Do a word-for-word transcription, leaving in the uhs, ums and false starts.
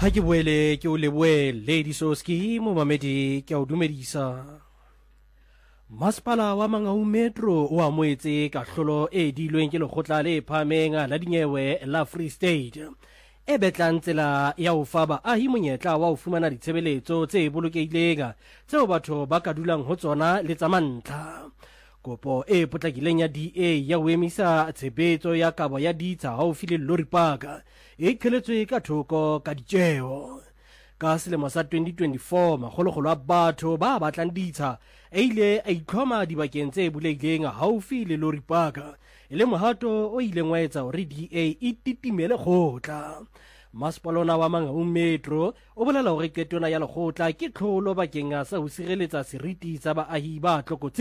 Ha ke boele ke o leboe Lady Soski mo mamedi ke o dumedisa. Masepala wa Mangaung Metro o amoetse kahlolo e dilweng ke lekgotla le phahameng la dinyewe la Free State e betlang tsela ya ho fa baahi monyetla wa ho fumana ditshebeletso tse bolokehileng tseo batho ba ka dulang ho tsona le tsa mantlha. Kopo e potlakileng ya D A ya ho emisa tshebetso ya kabo ya ditsha haufi le Lorry Park e qheletswe ka thoko ka ditjeo. Ka selemo sa twenty twenty-four makgolokgolo a batho ba batlang ditsha e ile a itlhoma dibakeng tse bulehileng haufi le Lorry Park e le mohato o ileng wa etsa hore D A e titimele kgotla. Masepalona wa Mangaung Metro o bolela hore qetona ya lekgotla ke tlholo bakeng sa ho sireletsa seriti sa baahi ba tlokotsi